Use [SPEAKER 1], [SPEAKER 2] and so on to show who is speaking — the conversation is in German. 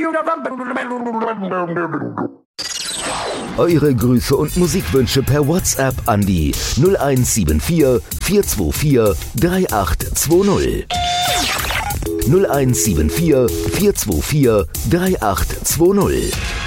[SPEAKER 1] Eure Grüße und Musikwünsche per WhatsApp an die 0174 424 3820. 0174 424 3820.